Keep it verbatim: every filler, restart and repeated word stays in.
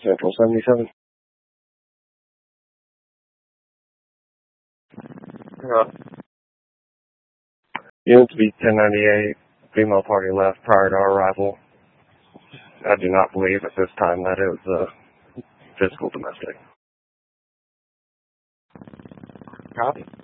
Central seventy-seven. Uh, Unit to be ten ninety-eight, female party left prior to our arrival. I do not believe at this time that it was a physical domestic. Copy.